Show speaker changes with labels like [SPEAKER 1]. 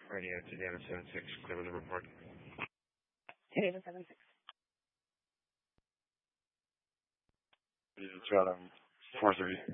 [SPEAKER 1] Radio to Data 76, clear with the report.
[SPEAKER 2] Data 76.
[SPEAKER 1] This is Toronto 430.